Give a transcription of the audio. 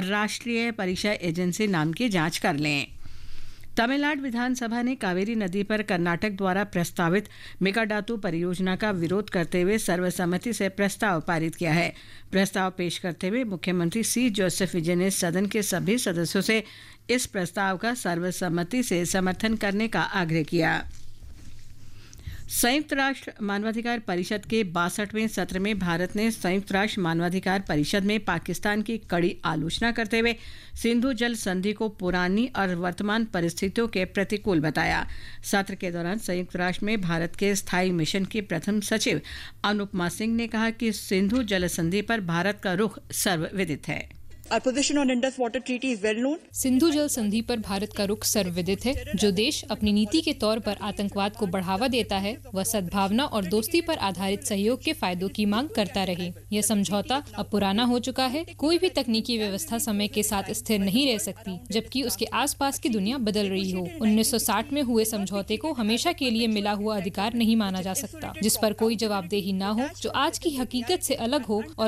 राष्ट्रीय परीक्षा एजेंसी नाम की जांच कर लें। तमिलनाडु विधानसभा ने कावेरी नदी पर कर्नाटक द्वारा प्रस्तावित मेकाडातू परियोजना का विरोध करते हुए सर्वसम्मति से प्रस्ताव पारित किया है। प्रस्ताव पेश करते हुए मुख्यमंत्री सी जोसेफ विजय ने सदन के सभी सदस्यों से इस प्रस्ताव का सर्वसम्मति से समर्थन करने का आग्रह किया। संयुक्त राष्ट्र मानवाधिकार परिषद के 62वें सत्र में भारत ने संयुक्त राष्ट्र मानवाधिकार परिषद में पाकिस्तान की कड़ी आलोचना करते हुए सिंधु जल संधि को पुरानी और वर्तमान परिस्थितियों के प्रतिकूल बताया। सत्र के दौरान संयुक्त राष्ट्र में भारत के स्थायी मिशन की प्रथम सचिव अनुपमा सिंह ने कहा कि सिंधु जल संधि पर भारत का रुख सर्वविदित है। Our position on Indus Water Treaty is well known. Sindhu जल संधि पर भारत का रुख सर्वविदित है। जो देश अपनी नीति के तौर पर आतंकवाद को बढ़ावा देता है वह सद्भावना और दोस्ती पर आधारित सहयोग के फायदों की मांग करता रहे। यह समझौता अब पुराना हो चुका है। कोई भी तकनीकी व्यवस्था समय के साथ स्थिर नहीं रह सकती, जबकि उसके आसपास की दुनिया बदल रही हो। 1960 में हुए समझौते को हमेशा के लिए मिला हुआ अधिकार नहीं माना जा सकता, जिस पर कोई जवाबदेही न हो, जो आज की हकीकत से अलग हो और